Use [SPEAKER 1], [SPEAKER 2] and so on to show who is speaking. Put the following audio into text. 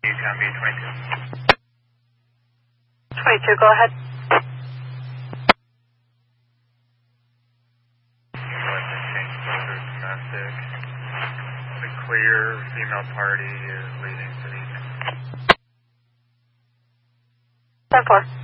[SPEAKER 1] Newtown B22.
[SPEAKER 2] 22, go ahead.
[SPEAKER 1] Change filter, domestic. The clear female party is leaving for the evening.
[SPEAKER 2] 10-4.